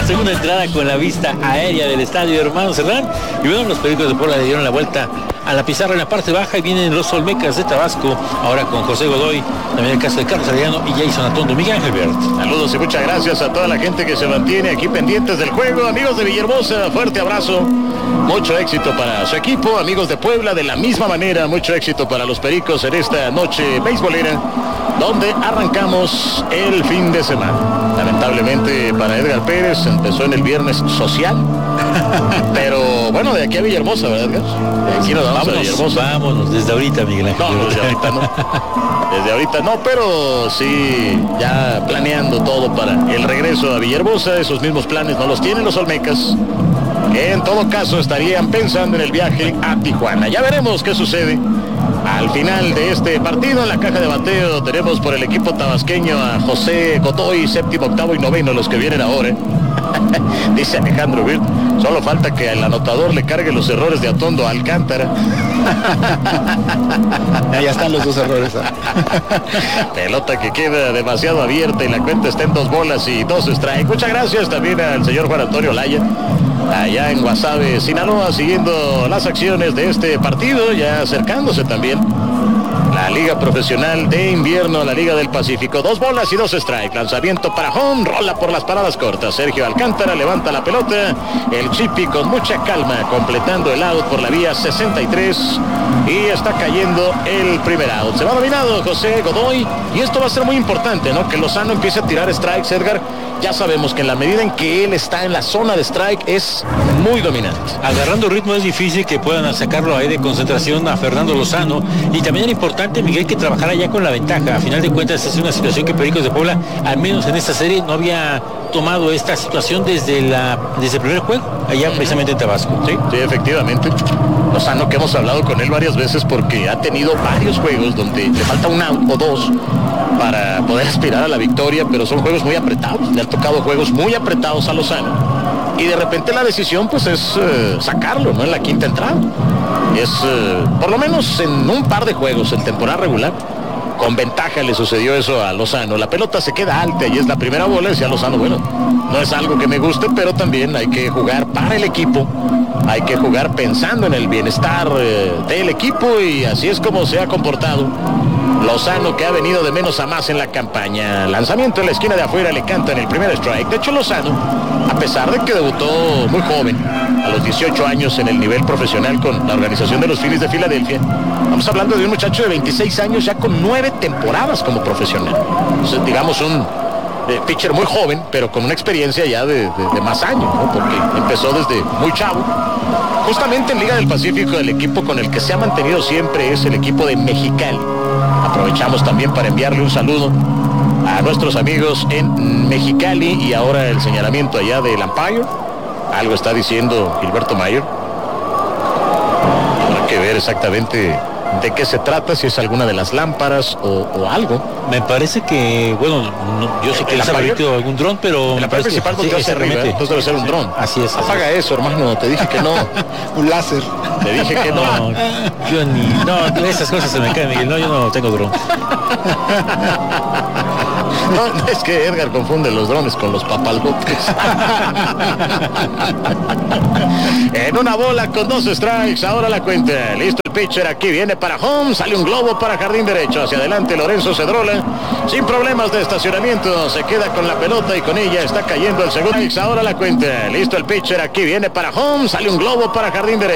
segunda entrada con la vista aérea del estadio Hermano Cerdán. Y bueno, los Pericos de Puebla le dieron la vuelta a la pizarra en la parte baja y vienen los Olmecas de Tabasco, ahora con José Godoy, también el caso de Carlos Arellano y Jason Atondo. Miguel Ángel Bert. Saludos y muchas gracias a toda la gente que se mantiene aquí pendientes del juego. Amigos de Villahermosa, fuerte abrazo, mucho éxito para su equipo. Amigos de Puebla, de la misma manera, mucho éxito para los Pericos en esta noche beisbolera, donde arrancamos el fin de semana. Lamentablemente para Edgar Pérez empezó en el viernes social, pero bueno, de aquí a Villahermosa, ¿verdad, Edgar? De aquí nos vamos a Villahermosa. Vámonos, desde ahorita, Miguel Ángel. No, desde ahorita no. Desde ahorita no, pero sí, ya planeando todo para el regreso a Villahermosa. Esos mismos planes no los tienen los Olmecas, que en todo caso estarían pensando en el viaje a Tijuana. Ya veremos qué sucede al final de este partido. En la caja de bateo tenemos por el equipo tabasqueño a José Godoy, séptimo, octavo y noveno, los que vienen ahora. Dice Alejandro Virt, solo falta que el anotador le cargue los errores de Atondo a Alcántara. Ya están los dos errores. Pelota que queda demasiado abierta y la cuenta está en 2 bolas y 2 strikes. Muchas gracias también al señor Juan Antonio Laya, allá en Guasave, Sinaloa, siguiendo las acciones de este partido, ya acercándose también la Liga Profesional de Invierno, la Liga del Pacífico. 2 bolas y 2 strikes. Lanzamiento para home, rola por las paradas cortas. Sergio Alcántara levanta la pelota. El Chipi con mucha calma, completando el out por la vía 63. Y está cayendo el primer out. Se va dominado José Godoy. Y esto va a ser muy importante, ¿no? Que Lozano empiece a tirar strikes, Edgar. Ya sabemos que en la medida en que él está en la zona de strike es muy dominante. Agarrando ritmo es difícil que puedan sacarlo ahí de concentración a Fernando Lozano. Y también era importante, Miguel, que trabajara ya con la ventaja. A final de cuentas es una situación que Pericos de Puebla, al menos en esta serie, no había tomado esta situación desde el primer juego, allá precisamente en Tabasco. Sí, efectivamente. Lozano, que hemos hablado con él varias veces porque ha tenido varios juegos donde le falta un out o 2 para poder aspirar a la victoria, pero son juegos muy apretados. Le han tocado juegos muy apretados a Lozano. Y de repente la decisión pues es sacarlo, ¿no? En la quinta entrada. Es por lo menos en un par de juegos en temporada regular, con ventaja le sucedió eso a Lozano. La pelota se queda alta y es la primera bola. Decía Lozano, bueno, no es algo que me guste, pero también hay que jugar para el equipo. Hay que jugar pensando en el bienestar del equipo, y así es como se ha comportado Lozano, que ha venido de menos a más en la campaña. Lanzamiento en la esquina de afuera, le canta en el primer strike. De hecho, Lozano, a pesar de que debutó muy joven, a los 18 años en el nivel profesional con la organización de los Phillies de Filadelfia, estamos hablando de un muchacho de 26 años ya con 9 temporadas como profesional. Entonces, digamos, un pitcher muy joven, pero con una experiencia ya de más años, ¿no? Porque empezó desde muy chavo. Justamente en Liga del Pacífico, el equipo con el que se ha mantenido siempre es el equipo de Mexicali. Aprovechamos también para enviarle un saludo a nuestros amigos en Mexicali, y ahora el señalamiento allá del umpire. Algo está diciendo Gilberto Mayer. Habrá que ver exactamente de qué se trata, si es alguna de las lámparas o algo. Me parece que, bueno, no, yo sé que les ha metido algún dron, pero la parte principal sí, hacia arriba, entonces debe ser un dron. Así es. Apaga eso, hermano, te dije que no. Un láser. Te dije que no. Yo ni, no, esas cosas se me caen, Miguel. No, yo no tengo dron. No, es que Edgar confunde los drones con los papalotes. En una bola con 2 strikes, ahora la cuenta. Listo el pitcher, aquí viene para home, sale un globo para jardín derecho. Hacia adelante Lorenzo Cedrola, sin problemas de estacionamiento, se queda con la pelota y con ella está cayendo el segundo. Ahora la cuenta. Listo el pitcher, aquí viene para home, sale un globo para jardín derecho.